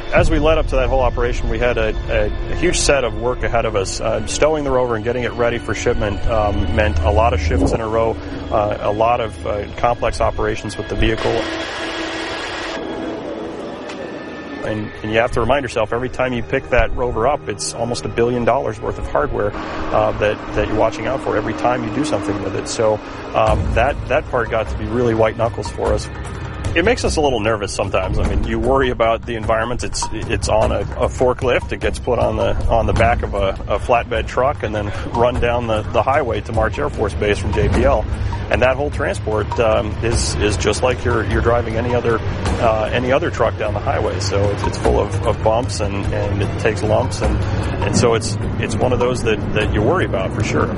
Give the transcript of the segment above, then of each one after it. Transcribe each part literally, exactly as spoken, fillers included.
as we led up to that whole operation, we had a, a, a huge set of work ahead of us. Uh, stowing the rover and getting it ready for shipment um, meant a lot of shifts in a row, uh, a lot of uh, complex operations with the vehicle. And, and you have to remind yourself, every time you pick that rover up, it's almost a billion dollars worth of hardware uh, that, that you're watching out for every time you do something with it. So um, that, that part got to be really white knuckles for us. It makes us a little nervous sometimes. I mean, you worry about the environment. It's it's on a, a forklift. It gets put on the on the back of a, a flatbed truck and then run down the, the highway to March Air Force Base from J P L. And that whole transport um, is is just like you're you're driving any other uh, any other truck down the highway. So it's, it's full of, of bumps and, and it takes lumps and and so it's it's one of those that, that you worry about for sure.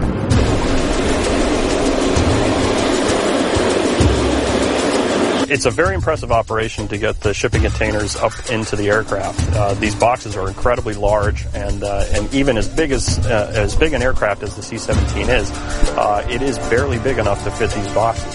It's a very impressive operation to get the shipping containers up into the aircraft. Uh, these boxes are incredibly large, and uh, and even as big as uh, as big an aircraft as the C seventeen is, uh, it is barely big enough to fit these boxes.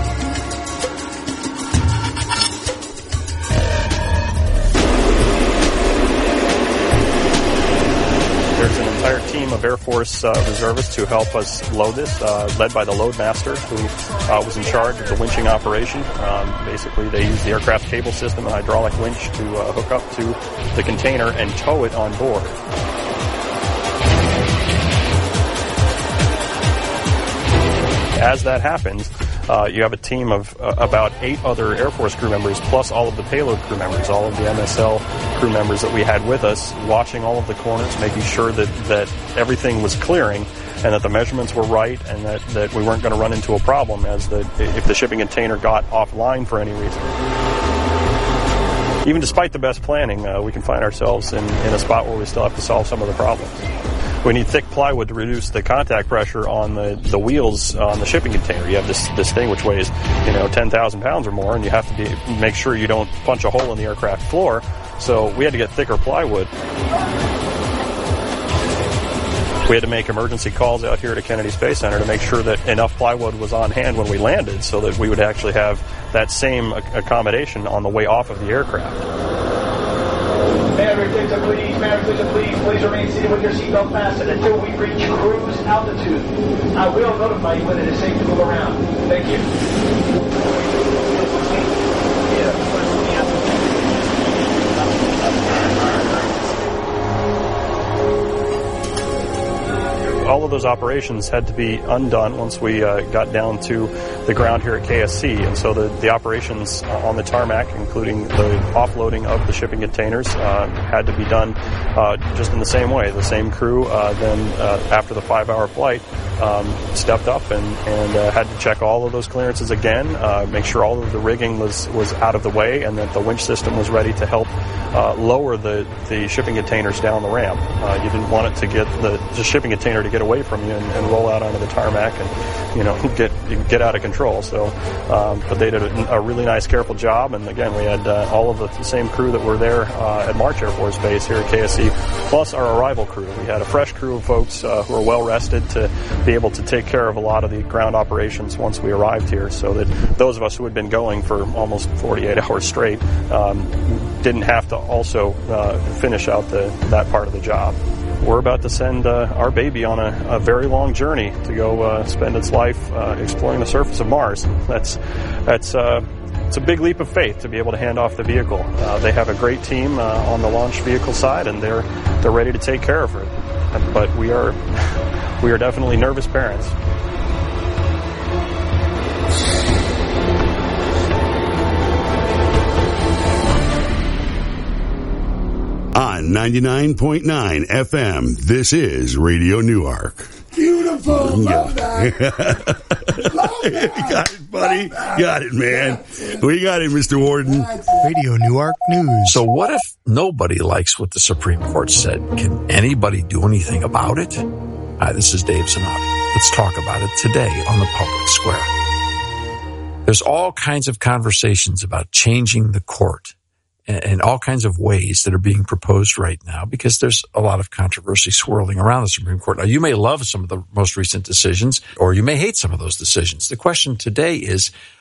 There's an entire team of Air Force uh, reservists who help us load this, uh, led by the loadmaster, who uh, was in charge of the winching operation. Um, basically, they use the aircraft cable system and hydraulic winch to uh, hook up to the container and tow it on board. As that happens, uh, you have a team of uh, about eight other Air Force crew members, plus all of the payload crew members, all of the M S L crew members that we had with us, watching all of the corners, making sure that, that everything was clearing and that the measurements were right and that, that we weren't going to run into a problem as the, if the shipping container got offline for any reason. Even despite the best planning, uh, we can find ourselves in, in a spot where we still have to solve some of the problems. We need thick plywood to reduce the contact pressure on the, the wheels on the shipping container. You have this, this thing which weighs, you know, ten thousand pounds or more, and you have to be, make sure you don't punch a hole in the aircraft floor. So we had to get thicker plywood. We had to make emergency calls out here at Kennedy Space Center to make sure that enough plywood was on hand when we landed so that we would actually have that same accommodation on the way off of the aircraft. Maverick Victor, please. Maverick Victor, please. Please remain seated with your seatbelt fastened until we reach cruise altitude. I will notify you when it is safe to move around. Thank you. All of those operations had to be undone once we uh, got down to the ground here at K S C. And so the, the operations uh, on the tarmac, including the offloading of the shipping containers, uh, had to be done uh, just in the same way. The same crew uh, then, uh, after the five-hour flight, um, stepped up and, and uh, had to check all of those clearances again, uh, make sure all of the rigging was, was out of the way and that the winch system was ready to help uh, lower the, the shipping containers down the ramp. Uh, you didn't want it to get the, the shipping container to get away from you and, and roll out onto the tarmac and, you know, get get out of control. So, um, but they did a, a really nice, careful job. And again, we had uh, all of the, the same crew that were there uh, at March Air Force Base here at K S C, plus our arrival crew. We had a fresh crew of folks uh, who were well rested to be able to take care of a lot of the ground operations once we arrived here, so that those of us who had been going for almost forty-eight hours straight um, didn't have to also uh, finish out the that part of the job. We're about to send uh, our baby on a, a very long journey to go uh, spend its life uh, exploring the surface of Mars. That's that's uh, it's a big leap of faith to be able to hand off the vehicle. Uh, they have a great team uh, on the launch vehicle side, and they're they're ready to take care of her. But we are we are definitely nervous parents. On ninety-nine point nine F M, this is Radio Newark. Beautiful. Love that. Love that. Got it, buddy. Got it, man. We got it, Mister Warden. Radio Newark News. So what if nobody likes what the Supreme Court said? Can anybody do anything about it? Hi, this is Dave Zanotti. Let's talk about it today on the Public Square. There's all kinds of conversations about changing the court and all kinds of ways that are being proposed right now because there's a lot of controversy swirling around the Supreme Court. Now, you may love some of the most recent decisions or you may hate some of those decisions. The question today is,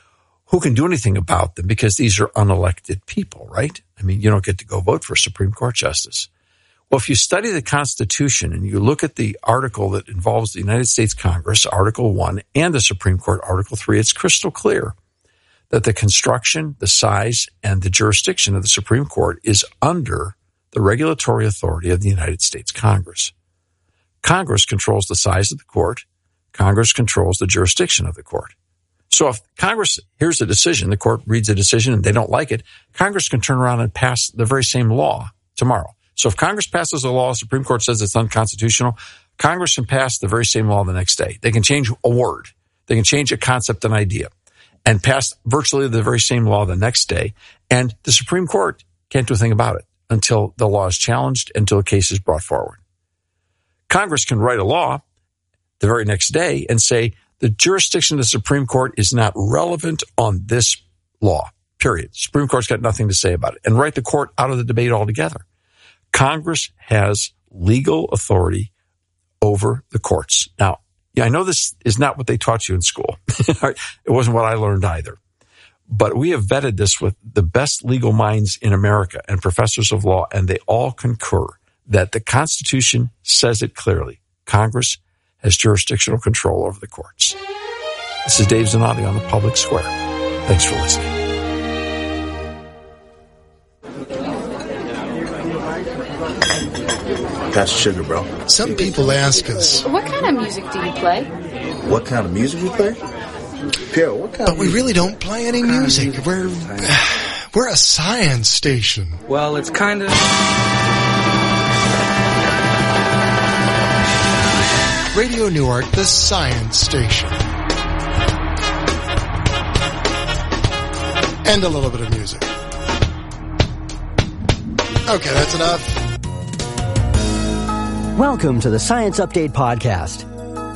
who can do anything about them because these are unelected people, right? I mean, you don't get to go vote for a Supreme Court justice. Well, if you study the Constitution and you look at the article that involves the United States Congress, Article one, and the Supreme Court, Article three, it's crystal clear that the construction, the size, and the jurisdiction of the Supreme Court is under the regulatory authority of the United States Congress. Congress controls the size of the court. Congress controls the jurisdiction of the court. So if Congress hears a decision, the court reads a decision and they don't like it, Congress can turn around and pass the very same law tomorrow. So if Congress passes a law, the Supreme Court says it's unconstitutional, Congress can pass the very same law the next day. They can change a word. They can change a concept, an idea, and pass virtually the very same law the next day. And the Supreme Court can't do a thing about it until the law is challenged, until a case is brought forward. Congress can write a law the very next day and say the jurisdiction of the Supreme Court is not relevant on this law, period. Supreme Court's got nothing to say about it, and write the court out of the debate altogether. Congress has legal authority over the courts. Now, yeah, I know this is not what they taught you in school. It wasn't what I learned either. But we have vetted this with the best legal minds in America and professors of law, and they all concur that the Constitution says it clearly. Congress has jurisdictional control over the courts. This is Dave Zanotti on the Public Square. Thanks for listening. That's sugar, bro. Some people ask us, what kind of music do you play? What kind of music we play? Pierre, what kind but of we music? really don't play any music. We're we're a science station. Well, it's kind of... Radio Newark, the science station. And a little bit of music. Okay, that's enough. Welcome to the Science Update Podcast.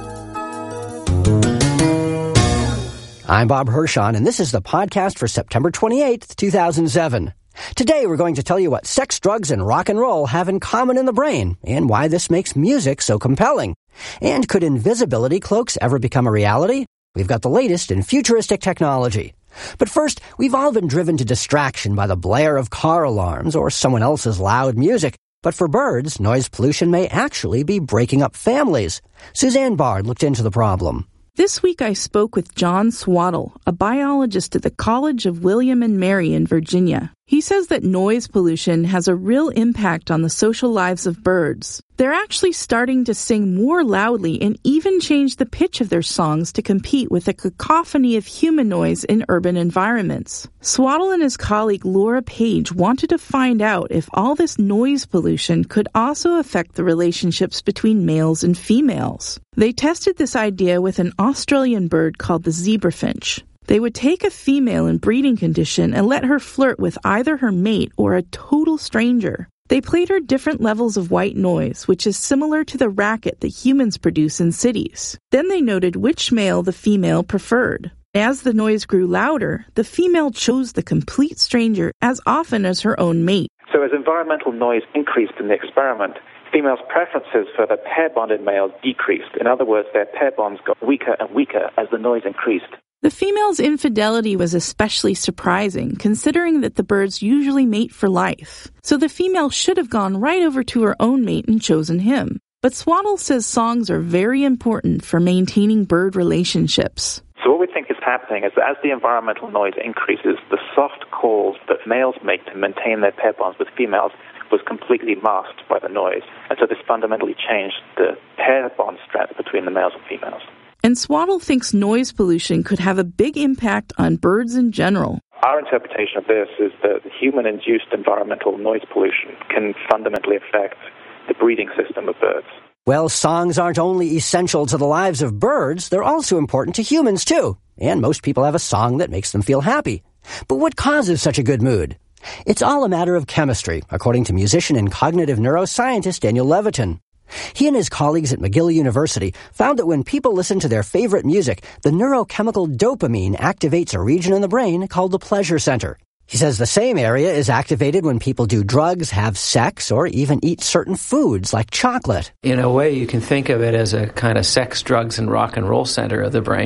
I'm Bob Hirschon, and this is the podcast for September twenty-eighth, two thousand seven. Today, we're going to tell you what sex, drugs, and rock and roll have in common in the brain, and why this makes music so compelling. And could invisibility cloaks ever become a reality? We've got the latest in futuristic technology. But first, we've all been driven to distraction by the blare of car alarms or someone else's loud music. But for birds, noise pollution may actually be breaking up families. Suzanne Bard looked into the problem. This week I spoke with John Swaddle, a biologist at the College of William and Mary in Virginia. He says that noise pollution has a real impact on the social lives of birds. They're actually starting to sing more loudly and even change the pitch of their songs to compete with the cacophony of human noise in urban environments. Swaddle and his colleague Laura Page wanted to find out if all this noise pollution could also affect the relationships between males and females. They tested this idea with an Australian bird called the zebrafinch. They would take a female in breeding condition and let her flirt with either her mate or a total stranger. They played her different levels of white noise, which is similar to the racket that humans produce in cities. Then they noted which male the female preferred. As the noise grew louder, the female chose the complete stranger as often as her own mate. So as environmental noise increased in the experiment, females' preferences for the pair-bonded males decreased. In other words, their pair bonds got weaker and weaker as the noise increased. The female's infidelity was especially surprising, considering that the birds usually mate for life. So the female should have gone right over to her own mate and chosen him. But Swaddle says songs are very important for maintaining bird relationships. So what we think is happening is that as the environmental noise increases, the soft calls that males make to maintain their pair bonds with females was completely masked by the noise. And so this fundamentally changed the pair bond strength between the males and females. And Swaddle thinks noise pollution could have a big impact on birds in general. Our interpretation of this is that human-induced environmental noise pollution can fundamentally affect the breeding system of birds. Well, songs aren't only essential to the lives of birds, they're also important to humans, too. And most people have a song that makes them feel happy. But what causes such a good mood? It's all a matter of chemistry, according to musician and cognitive neuroscientist Daniel Levitin. He and his colleagues at McGill University found that when people listen to their favorite music, the neurochemical dopamine activates a region in the brain called the pleasure center. He says the same area is activated when people do drugs, have sex, or even eat certain foods like chocolate. In a way, you can think of it as a kind of sex, drugs, and rock and roll center of the brain.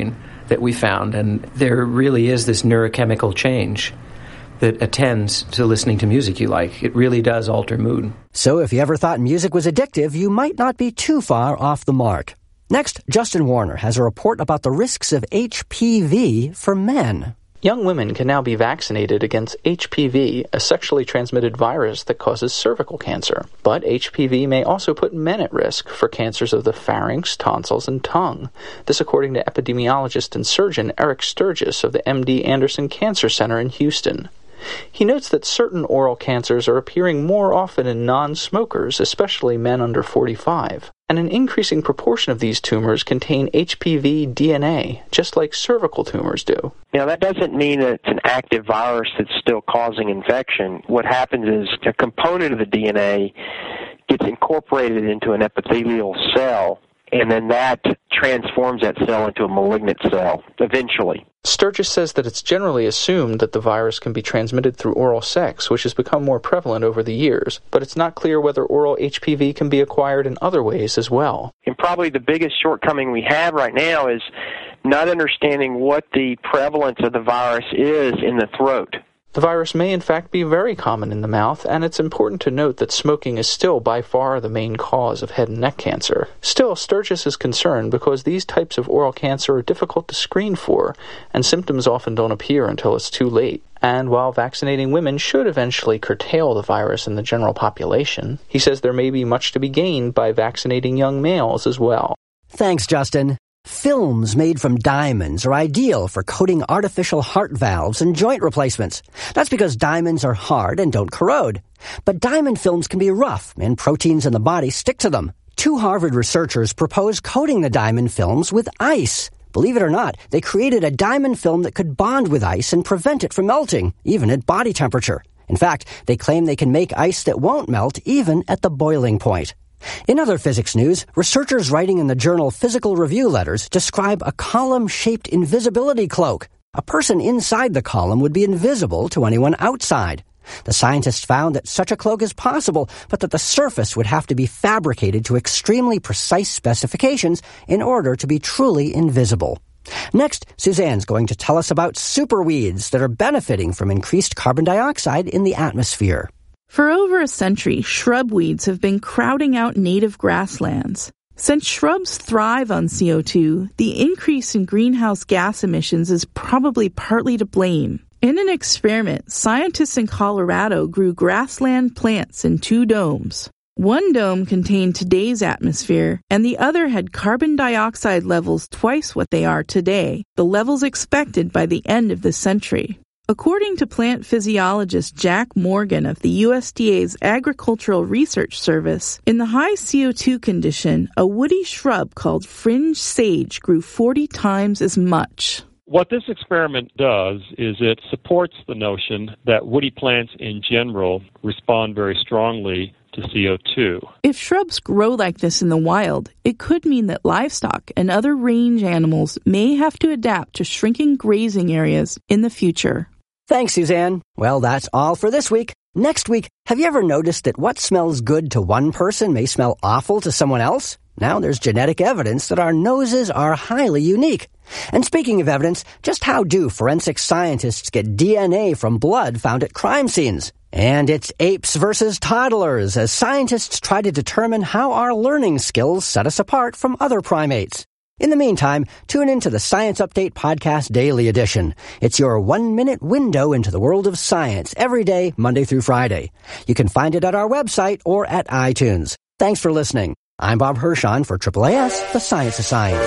that we found, and there really is this neurochemical change that attends to listening to music you like. It really does alter mood. So if you ever thought music was addictive, you might not be too far off the mark. Next, Justin Warner has a report about the risks of H P V for men. Young women can now be vaccinated against H P V, a sexually transmitted virus that causes cervical cancer. But H P V may also put men at risk for cancers of the pharynx, tonsils, and tongue. This according to epidemiologist and surgeon Eric Sturgis of the M D Anderson Cancer Center in Houston. He notes that certain oral cancers are appearing more often in non-smokers, especially men under forty-five. And an increasing proportion of these tumors contain H P V D N A, just like cervical tumors do. Now, that doesn't mean that it's an active virus that's still causing infection. What happens is a component of the D N A gets incorporated into an epithelial cell, and then that transforms that cell into a malignant cell, eventually. Sturgis says that it's generally assumed that the virus can be transmitted through oral sex, which has become more prevalent over the years, but it's not clear whether oral H P V can be acquired in other ways as well. And probably the biggest shortcoming we have right now is not understanding what the prevalence of the virus is in the throat. The virus may in fact be very common in the mouth, and it's important to note that smoking is still by far the main cause of head and neck cancer. Still, Sturgis is concerned because these types of oral cancer are difficult to screen for, and symptoms often don't appear until it's too late. And while vaccinating women should eventually curtail the virus in the general population, he says there may be much to be gained by vaccinating young males as well. Thanks, Justin. Films made from diamonds are ideal for coating artificial heart valves and joint replacements. That's because diamonds are hard and don't corrode. But diamond films can be rough, and proteins in the body stick to them. Two Harvard researchers proposed coating the diamond films with ice. Believe it or not, they created a diamond film that could bond with ice and prevent it from melting, even at body temperature. In fact, they claim they can make ice that won't melt even at the boiling point. In other physics news, researchers writing in the journal Physical Review Letters describe a column-shaped invisibility cloak. A person inside the column would be invisible to anyone outside. The scientists found that such a cloak is possible, but that the surface would have to be fabricated to extremely precise specifications in order to be truly invisible. Next, Suzanne's going to tell us about superweeds that are benefiting from increased carbon dioxide in the atmosphere. For over a century, shrub weeds have been crowding out native grasslands. Since shrubs thrive on C O two, the increase in greenhouse gas emissions is probably partly to blame. In an experiment, scientists in Colorado grew grassland plants in two domes. One dome contained today's atmosphere, and the other had carbon dioxide levels twice what they are today, the levels expected by the end of the century. According to plant physiologist Jack Morgan of the U S D A's Agricultural Research Service, in the high C O two condition, a woody shrub called fringe sage grew forty times as much. What this experiment does is it supports the notion that woody plants in general respond very strongly to C O two. If shrubs grow like this in the wild, it could mean that livestock and other range animals may have to adapt to shrinking grazing areas in the future. Thanks, Suzanne. Well, that's all for this week. Next week, have you ever noticed that what smells good to one person may smell awful to someone else? Now there's genetic evidence that our noses are highly unique. And speaking of evidence, just how do forensic scientists get D N A from blood found at crime scenes? And it's apes versus toddlers as scientists try to determine how our learning skills set us apart from other primates. In the meantime, tune in to the Science Update Podcast Daily Edition. It's your one-minute window into the world of science every day, Monday through Friday. You can find it at our website or at iTunes. Thanks for listening. I'm Bob Hirschon for Triple A S, the Science Society.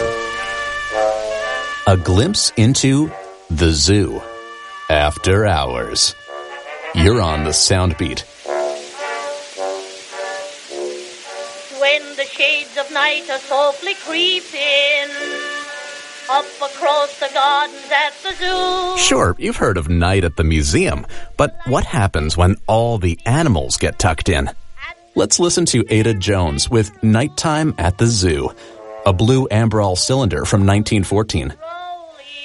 A glimpse into the zoo. After hours. You're on the sound beat. When the shades of night are softly creeping up across the gardens at the zoo. Sure, you've heard of night at the museum, but what happens when all the animals get tucked in? Let's listen to Ada Jones with Nighttime at the Zoo, a blue Amberol cylinder from nineteen fourteen.